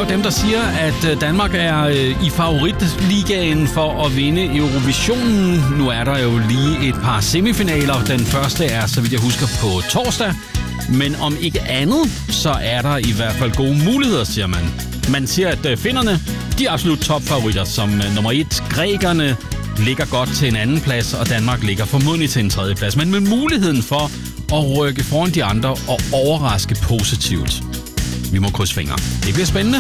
jo dem, der siger, at Danmark er i favoritligaen for at vinde Eurovisionen. Nu er der jo lige et par semifinaler. Den første er, så vidt jeg husker, på torsdag. Men om ikke andet, så er der i hvert fald gode muligheder, siger man. Man siger, at finnerne, de er absolut topfavoritter. Som nummer 1, grækerne ligger godt til en anden plads, og Danmark ligger formodentlig til en tredje plads. Men med muligheden for at rykke foran de andre og overraske positivt. Vi må krydse fingre. Det bliver spændende.